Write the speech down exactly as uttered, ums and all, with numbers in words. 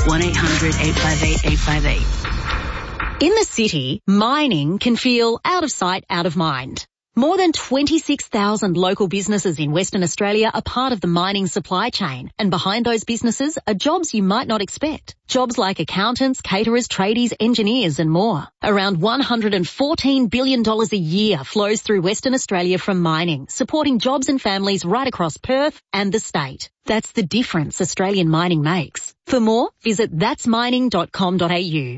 one eight hundred eight five eight eight five eight. In the city, mining can feel out of sight, out of mind. More than twenty-six thousand local businesses in Western Australia are part of the mining supply chain, and behind those businesses are jobs you might not expect. Jobs like accountants, caterers, tradies, engineers and more. Around one hundred fourteen billion dollars a year flows through Western Australia from mining, supporting jobs and families right across Perth and the state. That's the difference Australian mining makes. For more, visit that's mining dot com dot a u.